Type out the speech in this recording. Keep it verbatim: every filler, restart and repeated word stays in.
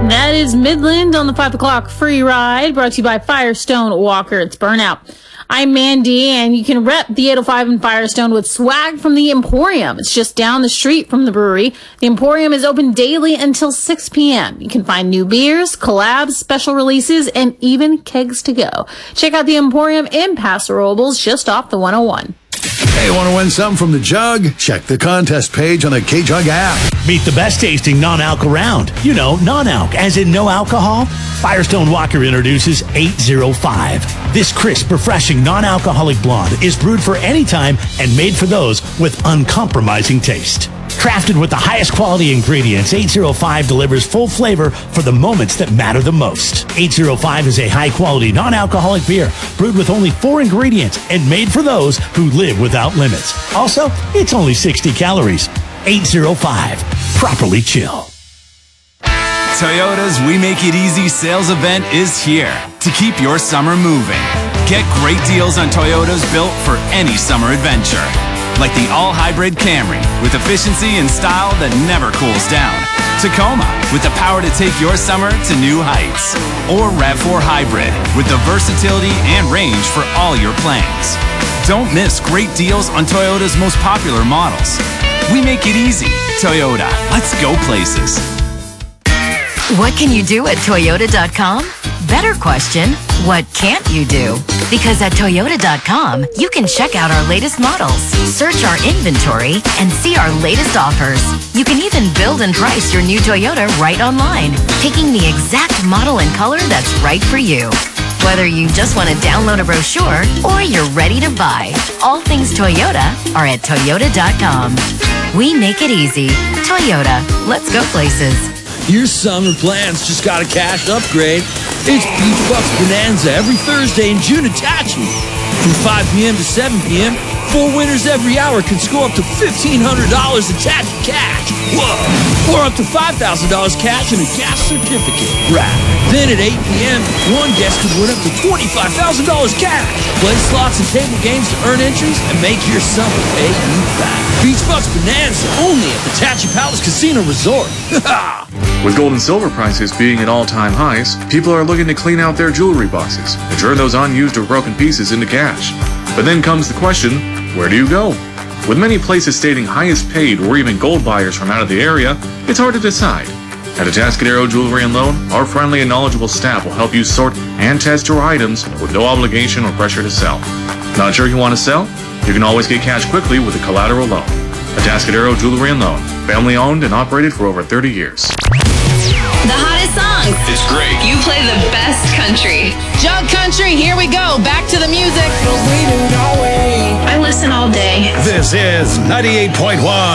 That is Midland on the five o'clock free ride, brought to you by Firestone Walker. It's Burnout. I'm Mandy, and you can rep the eight oh five in Firestone with swag from the Emporium. It's just down the street from the brewery. The Emporium is open daily until six p.m. You can find new beers, collabs, special releases, and even kegs to go. Check out the Emporium in Paso Robles, just off the one oh one. Hey, want to win something from the Jug? Check the contest page on the K-Jug app. Meet the best tasting non-alc around. You know, non-alc, as in no alcohol. Firestone Walker introduces eight oh five. This crisp, refreshing, non-alcoholic blonde is brewed for any time and made for those with uncompromising taste. Crafted with the highest quality ingredients, eight oh five delivers full flavor for the moments that matter the most. eight oh five is a high-quality, non-alcoholic beer brewed with only four ingredients and made for those who live without limits. Also, it's only sixty calories. eight oh five. Properly chill. Toyota's We Make It Easy sales event is here to keep your summer moving. Get great deals on Toyotas built for any summer adventure. Like the all-hybrid Camry with efficiency and style that never cools down. Tacoma with the power to take your summer to new heights. Or RAV four Hybrid with the versatility and range for all your plans. Don't miss great deals on Toyota's most popular models. We make it easy. Toyota, let's go places. What can you do at Toyota dot com? Better question, what can't you do? Because at Toyota dot com, you can check out our latest models, search our inventory, and see our latest offers. You can even build and price your new Toyota right online, picking the exact model and color that's right for you. Whether you just want to download a brochure or you're ready to buy, all things Toyota are at Toyota dot com. We make it easy. Toyota, let's go places. Your summer plans just got a cash upgrade. It's Beach Bucks Bonanza every Thursday in June at Tachi. From five p.m. to seven p.m., four winners every hour can score up to fifteen hundred dollars in Tachi cash. Whoa! Or up to five thousand dollars cash and a gas certificate. Right. Then at eight p.m., one guest could win up to twenty-five thousand dollars cash. Play slots and table games to earn entries and make your summer pay you back. Beach Bucks Bonanza only at the Tachi Palace Casino Resort. With gold and silver prices being at all-time highs, people are looking to clean out their jewelry boxes and turn those unused or broken pieces into cash. But then comes the question, where do you go? With many places stating highest paid or even gold buyers from out of the area, it's hard to decide. At Atascadero Jewelry and Loan, our friendly and knowledgeable staff will help you sort and test your items with no obligation or pressure to sell. Not sure you want to sell? You can always get cash quickly with a collateral loan. Atascadero Jewelry and Loan, family owned and operated for over thirty years. The hottest songs. It's great. You play the best country. Jug Country, here we go. Back to the music. I listen all day. This is ninety-eight point one.